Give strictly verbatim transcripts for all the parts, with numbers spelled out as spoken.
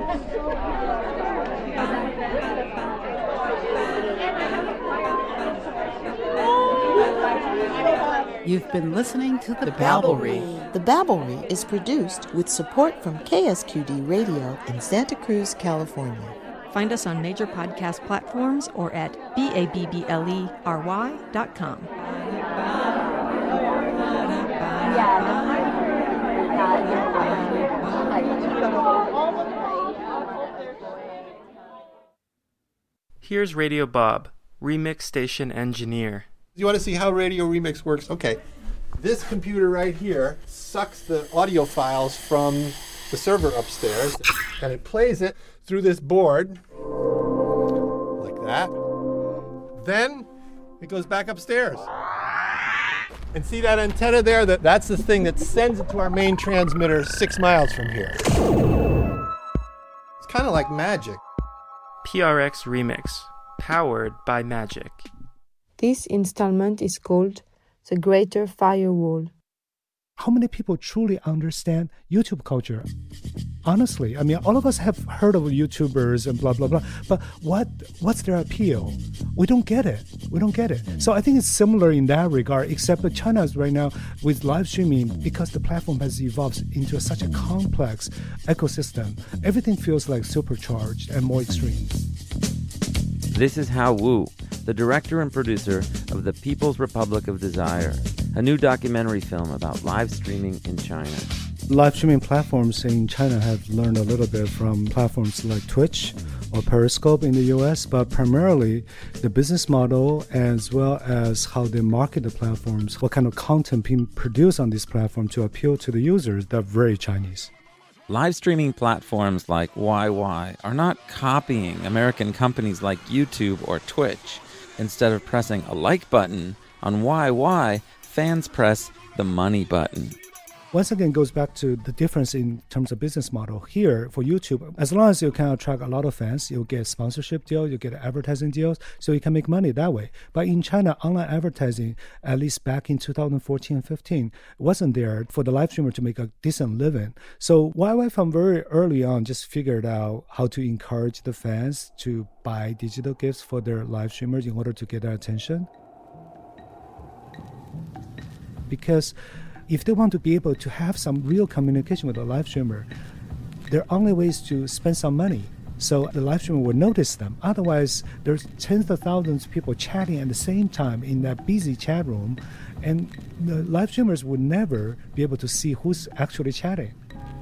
You've been listening to The, the Babblery. The Babblery is produced with support from K S Q D Radio in Santa Cruz, California. Find us on major podcast platforms or at B A B B L E R Y dot com. Here's Radio Bob, Remix Station Engineer. You want to see how Radio Remix works? Okay. This computer right here sucks the audio files from the server upstairs, and it plays it through this board, like that. Then it goes back upstairs. And see that antenna there? That, that's the thing that sends it to our main transmitter six miles from here. It's kind of like magic. P R X Remix, powered by Magic. This installment is called The Greater Firewall. How many people truly understand YouTube culture? Honestly, I mean, all of us have heard of YouTubers and blah, blah, blah, but what what's their appeal? We don't get it. We don't get it. So I think it's similar in that regard, except that China is right now with live streaming, because the platform has evolved into such a complex ecosystem. Everything feels like supercharged and more extreme. This is Hao Wu, the director and producer of The People's Republic of Desire, a new documentary film about live streaming in China. Live streaming platforms in China have learned a little bit from platforms like Twitch or Periscope in the U S, but primarily the business model as well as how they market the platforms, what kind of content being produced on this platform to appeal to the users, they're very Chinese. Live streaming platforms like Y Y are not copying American companies like YouTube or Twitch. Instead of pressing a like button on Y Y, fans press the money button. Once again, it goes back to the difference in terms of business model. Here, for YouTube, as long as you can attract a lot of fans, you'll get sponsorship deals, you get advertising deals, so you can make money that way. But in China, online advertising, at least back in two thousand fourteen and fifteen, wasn't there for the live streamer to make a decent living. So Y Y from very early on just figured out how to encourage the fans to buy digital gifts for their live streamers in order to get their attention. Because if they want to be able to have some real communication with a live streamer, their only way is to spend some money. So the live streamer will notice them. Otherwise, there's tens of thousands of people chatting at the same time in that busy chat room, and the live streamers would never be able to see who's actually chatting.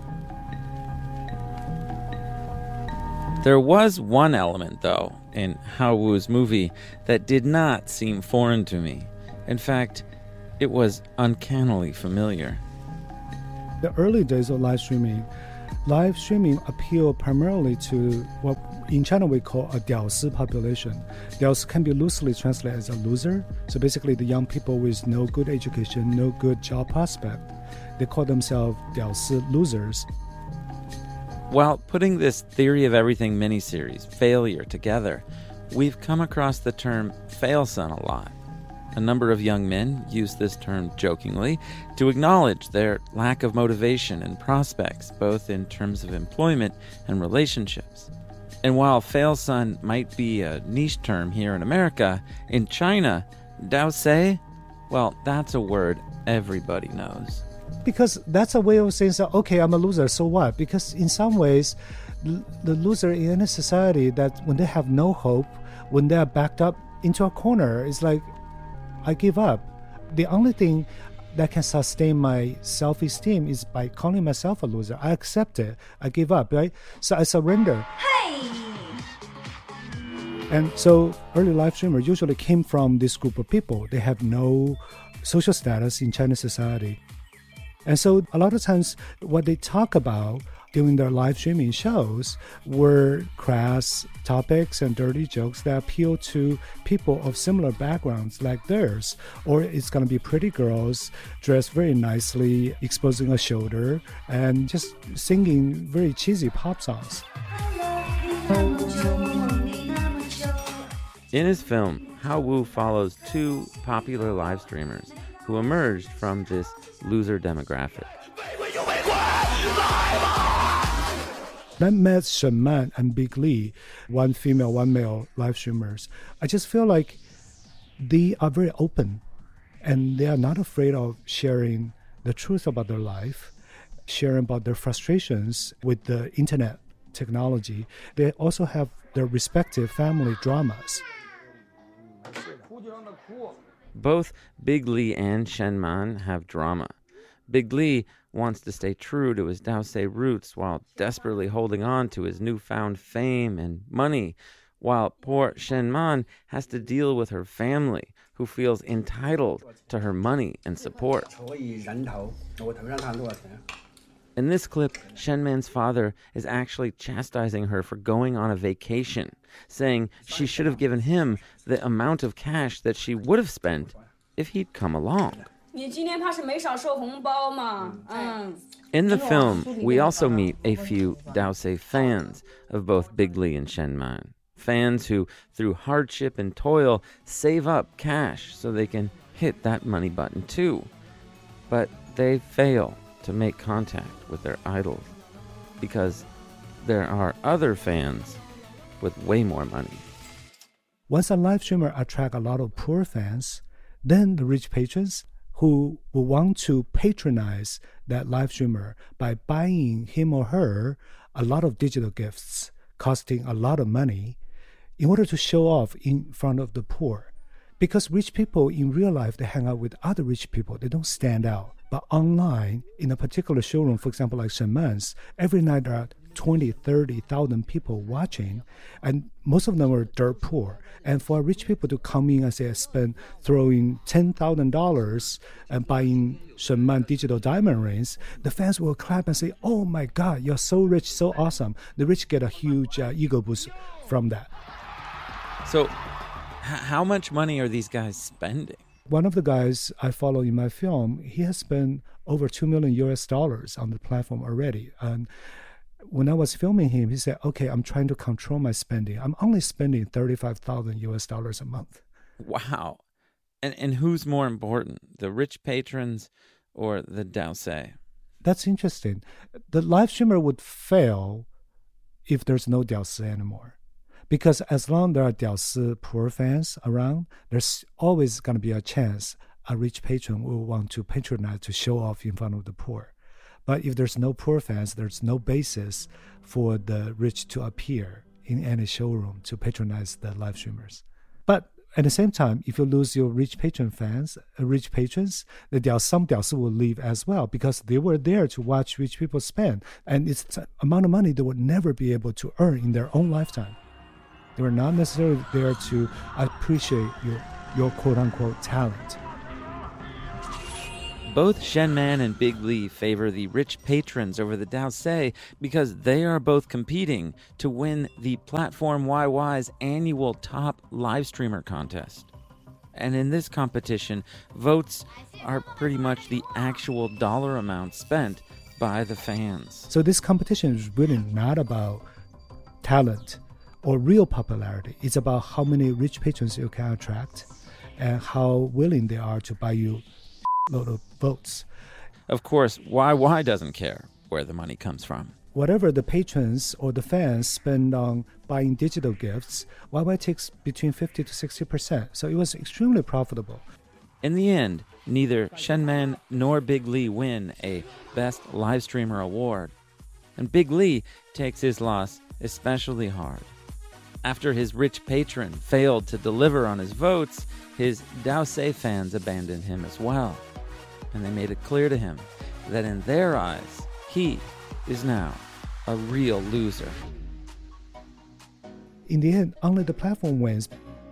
There was one element, though, in Hao Wu's movie that did not seem foreign to me. In fact, it was uncannily familiar. The early days of live streaming, live streaming appealed primarily to what in China we call a 屌丝 population. 屌丝 can be loosely translated as a loser. So basically the young people with no good education, no good job prospect. They call themselves 屌丝 losers. While putting this Theory of Everything miniseries, Failure, together, we've come across the term fail-son a lot. A number of young men use this term jokingly to acknowledge their lack of motivation and prospects, both in terms of employment and relationships. And while fail-son might be a niche term here in America, in China, Dao Sei, well, that's a word everybody knows. Because that's a way of saying, so, okay, I'm a loser, so what? Because in some ways, l- the loser in any society, that when they have no hope, when they're backed up into a corner, it's like, I give up. The only thing that can sustain my self-esteem is by calling myself a loser. I accept it. I give up, right? So I surrender. Hey! And so early live streamers usually came from this group of people. They have no social status in Chinese society. And so a lot of times what they talk about during their live streaming shows were crass topics and dirty jokes that appeal to people of similar backgrounds like theirs. Or it's going to be pretty girls dressed very nicely, exposing a shoulder, and just singing very cheesy pop songs. In his film, Hao Wu follows two popular live streamers who emerged from this loser demographic. I met Shen Man and Big Lee, one female, one male live streamers. I just feel like they are very open and they are not afraid of sharing the truth about their life, sharing about their frustrations with the internet technology. They also have their respective family dramas. Both Big Lee and Shen Man have drama. Big Lee wants to stay true to his Dao roots while desperately holding on to his newfound fame and money, while poor Shen Man has to deal with her family, who feels entitled to her money and support. In this clip, Shen Man's father is actually chastising her for going on a vacation, saying she should have given him the amount of cash that she would have spent if he'd come along. In the film, we also meet a few Dao fans of both Big Lee and Shen Man. Fans who, through hardship and toil, save up cash so they can hit that money button too. But they fail to make contact with their idols because there are other fans with way more money. Once a live streamer attracts a lot of poor fans, then the rich patrons who will want to patronize that live streamer by buying him or her a lot of digital gifts costing a lot of money in order to show off in front of the poor. Because rich people in real life, they hang out with other rich people. They don't stand out. But online, in a particular showroom, for example, like Shen Man's, every night there are twenty, thirty thousand people watching, and most of them are dirt poor. And for rich people to come in and say, spend throwing ten thousand dollars and buying Shen Man digital diamond rings, the fans will clap and say, oh my God, you're so rich, so awesome. The rich get a huge uh, ego boost from that. So h- how much money are these guys spending? One of the guys I follow in my film, he has spent over two million U S dollars on the platform already. And when I was filming him, he said, okay, I'm trying to control my spending. I'm only spending thirty-five thousand U S dollars a month. Wow. And and who's more important, the rich patrons or the Dao? That's interesting. The live streamer would fail if there's no Dao anymore. Because as long as there are Dao poor fans around, there's always going to be a chance a rich patron will want to patronize to show off in front of the poor. But if there's no poor fans, there's no basis for the rich to appear in any showroom to patronize the live streamers. But at the same time, if you lose your rich patron fans, uh, rich patrons, the Dao, some Dao will leave as well because they were there to watch rich people spend. And it's the amount of money they would never be able to earn in their own lifetime. They were not necessarily there to appreciate your, your quote-unquote talent. Both Shen Man and Big Lee favor the rich patrons over the Dao because they are both competing to win the Platform Y Y's annual top live streamer contest. And in this competition, votes are pretty much the actual dollar amount spent by the fans. So this competition is really not about talent or real popularity. It's about how many rich patrons you can attract and how willing they are to buy you a lot of votes. Of course, Y Y doesn't care where the money comes from. Whatever the patrons or the fans spend on buying digital gifts, Y Y takes between fifty to sixty percent. So it was extremely profitable. In the end, neither Shen Man nor Big Lee win a Best Live Streamer award. And Big Lee takes his loss especially hard. After his rich patron failed to deliver on his votes, his Dao fans abandoned him as well. And they made it clear to him that in their eyes, he is now a real loser. In the end, only the platform wins.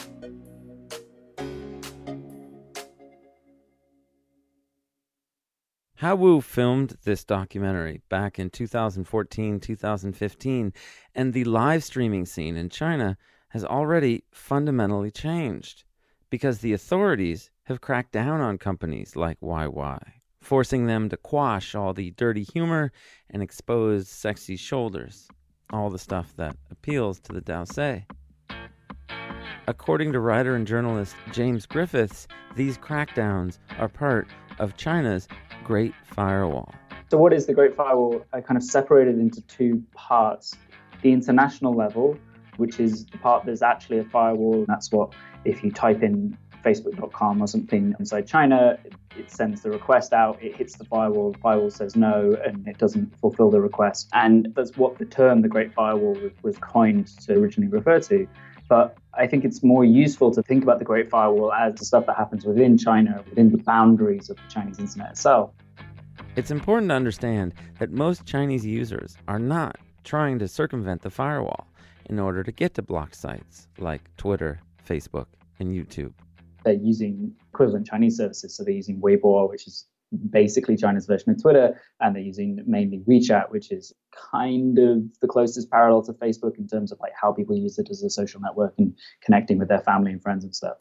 Hao Wu filmed this documentary back in two thousand fourteen, two thousand fifteen, and the live streaming scene in China has already fundamentally changed because the authorities have cracked down on companies like Y Y, forcing them to quash all the dirty humor and expose sexy shoulders, all the stuff that appeals to the Dao. According to writer and journalist James Griffiths, these crackdowns are part of China's Great Firewall. So what is the Great Firewall? I kind of separated into two parts. The international level, which is the part that's actually a firewall. That's what, if you type in facebook dot com or something inside China, it, it sends the request out, it hits the firewall, the firewall says no, and it doesn't fulfill the request. And that's what the term the Great Firewall was, was coined to originally refer to. But I think it's more useful to think about the Great Firewall as the stuff that happens within China, within the boundaries of the Chinese internet itself. It's important to understand that most Chinese users are not trying to circumvent the firewall in order to get to blocked sites like Twitter, Facebook, and YouTube. They're using equivalent Chinese services. So they're using Weibo, which is basically China's version of Twitter, and they're using mainly WeChat, which is kind of the closest parallel to Facebook in terms of like how people use it as a social network and connecting with their family and friends and stuff.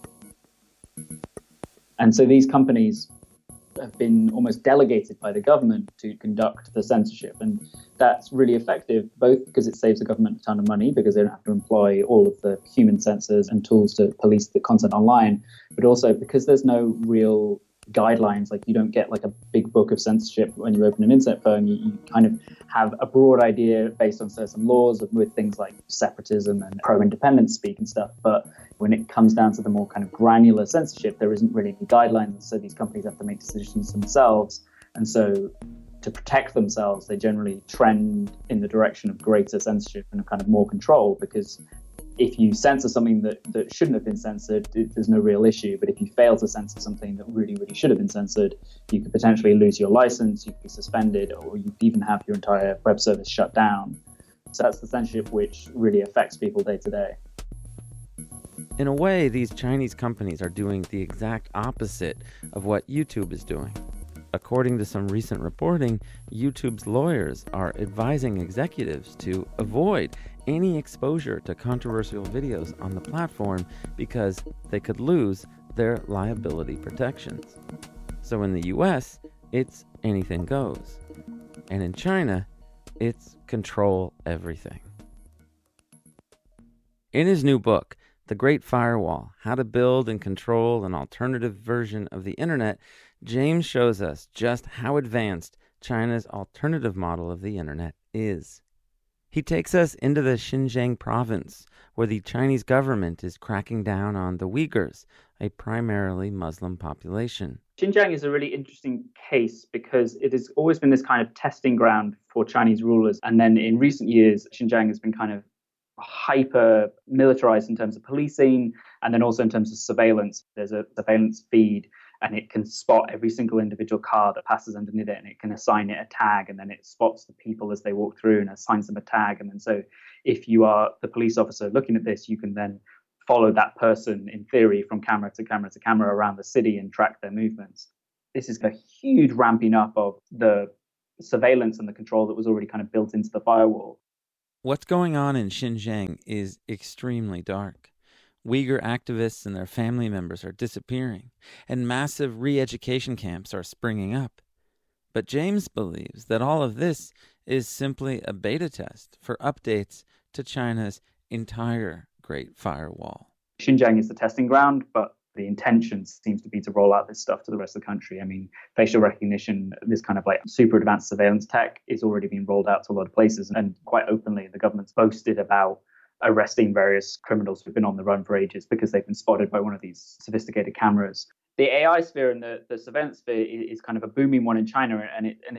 And so these companies have been almost delegated by the government to conduct the censorship. And that's really effective, both because it saves the government a ton of money because they don't have to employ all of the human sensors and tools to police the content online, but also because there's no real guidelines. Like you don't get like a big book of censorship when you open an internet phone. You, you kind of have a broad idea based on certain laws with things like separatism and pro-independence speak and stuff. But when it comes down to the more kind of granular censorship, there isn't really any guidelines. So these companies have to make decisions themselves. And so to protect themselves, they generally trend in the direction of greater censorship and kind of more control, because if you censor something that, that shouldn't have been censored, it, there's no real issue. But if you fail to censor something that really, really should have been censored, you could potentially lose your license, you could be suspended, or you could even have your entire web service shut down. So that's the censorship which really affects people day to day. In a way, these Chinese companies are doing the exact opposite of what YouTube is doing. According to some recent reporting, YouTube's lawyers are advising executives to avoid any exposure to controversial videos on the platform because they could lose their liability protections. So in the U S, it's anything goes. And in China, it's control everything. In his new book, The Great Firewall, How to Build and Control an Alternative Version of the Internet, James shows us just how advanced China's alternative model of the Internet is. He takes us into the Xinjiang province, where the Chinese government is cracking down on the Uyghurs, a primarily Muslim population. Xinjiang is a really interesting case because it has always been this kind of testing ground for Chinese rulers. And then in recent years, Xinjiang has been kind of hyper militarized in terms of policing and then also in terms of surveillance. There's a surveillance feed and it can spot every single individual car that passes underneath it, and it can assign it a tag, and then it spots the people as they walk through and assigns them a tag. And then so if you are the police officer looking at this, you can then follow that person in theory from camera to camera to camera around the city and track their movements. This is a huge ramping up of the surveillance and the control that was already kind of built into the firewall. What's going on in Xinjiang is extremely dark. Uyghur activists and their family members are disappearing, and massive re-education camps are springing up. But James believes that all of this is simply a beta test for updates to China's entire Great Firewall. Xinjiang is the testing ground, but the intention seems to be to roll out this stuff to the rest of the country. I mean, facial recognition, this kind of like super advanced surveillance tech is already being rolled out to a lot of places. And quite openly, the government's boasted about arresting various criminals who've been on the run for ages because they've been spotted by one of these sophisticated cameras. The A I sphere and the, the surveillance sphere is kind of a booming one in China, and it and it